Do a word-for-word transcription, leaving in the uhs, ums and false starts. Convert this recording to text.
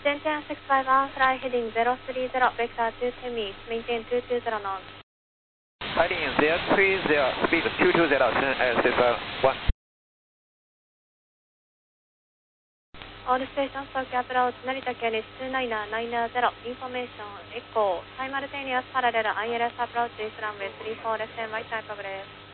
ten ten six five one, fly heading zero three zero, vector two Temis, maintain two two zero knots. Heading zero three zero, speed two two zero, ten S six five one. All stations, Tokyo approach, Narita Kenis two nine nine zero, information, echo, simultaneous parallel I L S approach, is runway three four left and right type of left.